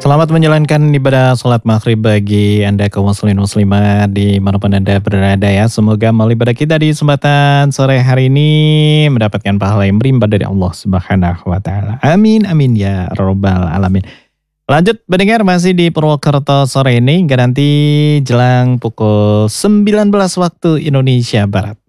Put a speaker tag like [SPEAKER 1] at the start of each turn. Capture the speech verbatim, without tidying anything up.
[SPEAKER 1] Selamat menjalankan ibadah sholat maghrib bagi Anda kaum muslimin muslimat dimanapun Anda berada ya. Semoga amal ibadah kita di kesempatan sore hari ini mendapatkan pahala yang merimbah dari Allah Subhanahu wa taala. Amin amin ya rabbal alamin. Lanjut mendengar masih di Purwokerto sore ini hingga nanti jelang pukul sembilan belas waktu Indonesia Barat.